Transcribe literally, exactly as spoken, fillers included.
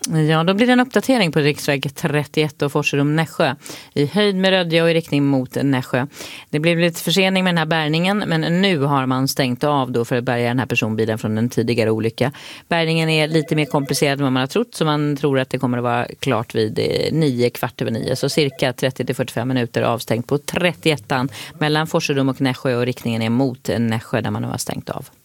Ja, då blir det en uppdatering på riksväg trettioett och Forserum-Nässjö i höjd med Rödja och i riktning mot Nässjö. Det blev lite försening med den här bärgningen, men nu har man stängt av då för att bärga den här personbilen från en tidigare olycka. Bärgningen är lite mer komplicerad än vad man har trott, så man tror att det kommer att vara klart vid nio, kvart över nio. Så cirka trettio till fyrtiofem minuter avstängt på trettioettan mellan Forserum och Nässjö, och riktningen är mot Nässjö där man nu har stängt av.